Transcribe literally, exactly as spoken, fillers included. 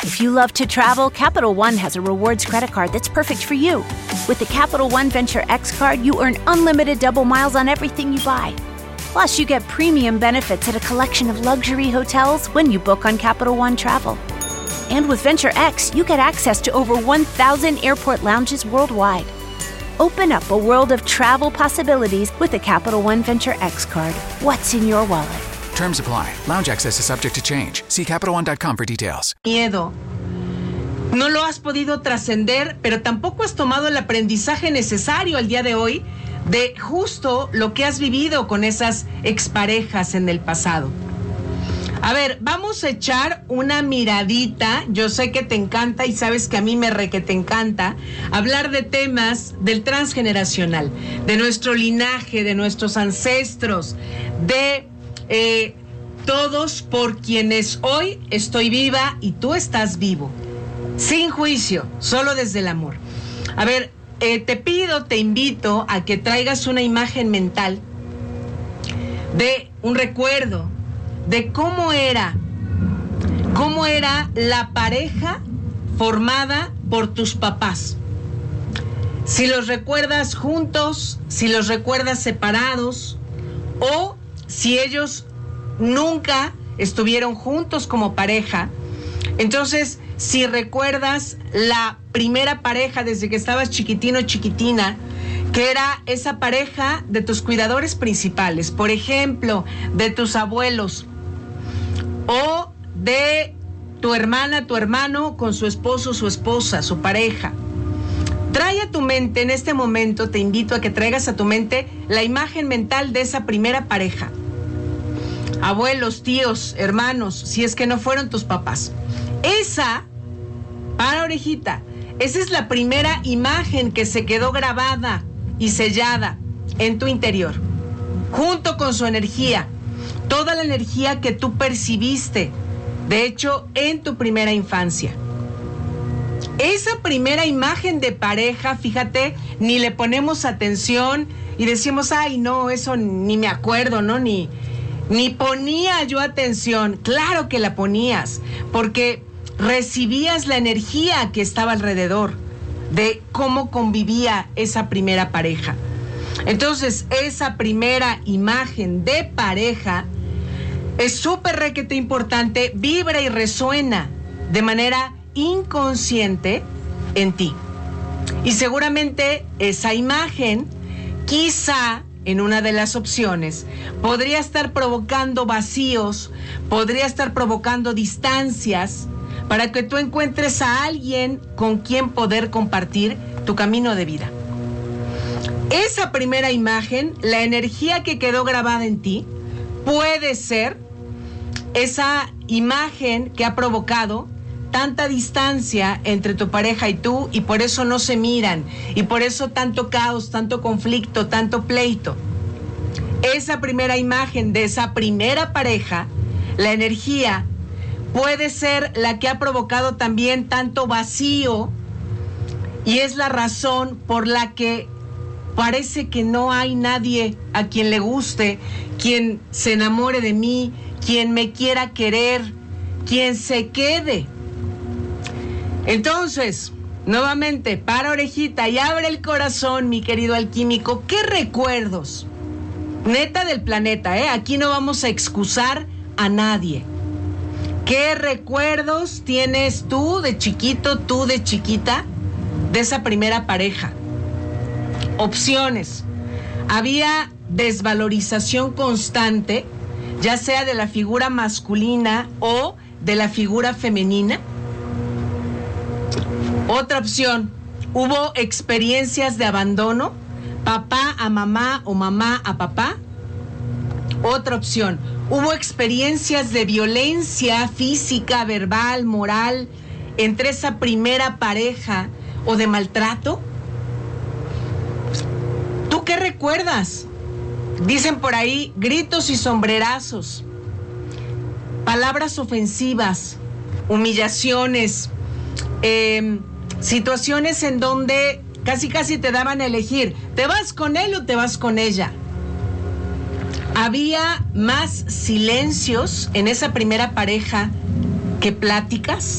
If you love to travel, Capital One has a rewards credit card that's perfect for you. With the Capital One Venture X card, you earn unlimited double miles on everything you buy. Plus, you get premium benefits at a collection of luxury hotels when you book on Capital One Travel. And with Venture X, you get access to over one thousand airport lounges worldwide. Open up a world of travel possibilities with the Capital One Venture X card. What's in your wallet? Terms apply. Lounge access is subject to change. See Capital One dot com for details. Miedo. No lo has podido trascender, pero tampoco has tomado el aprendizaje necesario al día de hoy de justo lo que has vivido con esas exparejas en el pasado. A ver, vamos a echar una miradita. Yo sé que te encanta y sabes que a mí me re que te encanta hablar de temas del transgeneracional, de nuestro linaje, de nuestros ancestros, de eh, todos por quienes hoy estoy viva y tú estás vivo. Sin juicio, solo desde el amor. A ver, eh, te pido, te invito a que traigas una imagen mental de un recuerdo de cómo era, cómo era la pareja formada por tus papás. Si los recuerdas juntos, si los recuerdas separados, o si ellos nunca estuvieron juntos como pareja. Entonces, si recuerdas la primera pareja desde que estabas chiquitino o chiquitina, que era esa pareja de tus cuidadores principales, por ejemplo, de tus abuelos, o de tu hermana, tu hermano con su esposo, su esposa, su pareja. Trae a tu mente en este momento, te invito a que traigas a tu mente la imagen mental de esa primera pareja. Abuelos, tíos, hermanos, si es que no fueron tus papás. Esa, para orejita, esa es la primera imagen que se quedó grabada y sellada en tu interior, junto con su energía, toda la energía que tú percibiste, de hecho, en tu primera infancia. Esa primera imagen de pareja, fíjate, ni le ponemos atención y decimos, ay, no, eso ni me acuerdo, ¿no? Ni, ni ponía yo atención. Claro que la ponías, porque recibías la energía que estaba alrededor de cómo convivía esa primera pareja. Entonces, esa primera imagen de pareja es súper requete importante, vibra y resuena de manera inconsciente en ti. Y seguramente esa imagen, quizá en una de las opciones, podría estar provocando vacíos, podría estar provocando distancias, para que tú encuentres a alguien con quien poder compartir tu camino de vida. Esa primera imagen, la energía que quedó grabada en ti, puede ser esa imagen que ha provocado tanta distancia entre tu pareja y tú, y por eso no se miran, y por eso tanto caos, tanto conflicto, tanto pleito. Esa primera imagen de esa primera pareja, la energía, puede ser la que ha provocado también tanto vacío, y es la razón por la que parece que no hay nadie a quien le guste, quien se enamore de mí, quien me quiera querer, quien se quede. Entonces, nuevamente, para orejita y abre el corazón, mi querido alquímico. ¿Qué recuerdos? Neta del planeta, ¿eh? Aquí no vamos a excusar a nadie. ¿Qué recuerdos tienes tú de chiquito, tú de chiquita, de esa primera pareja? Opciones. Había desvalorización constante, ya sea de la figura masculina o de la figura femenina. Otra opción. Hubo experiencias de abandono, papá a mamá o mamá a papá. Otra opción. Hubo experiencias de violencia física, verbal, moral, entre esa primera pareja o de maltrato. ¿Tú qué recuerdas? Dicen por ahí gritos y sombrerazos, palabras ofensivas, humillaciones, eh, situaciones en donde casi casi te daban a elegir, ¿te vas con él o te vas con ella? Había más silencios en esa primera pareja que pláticas.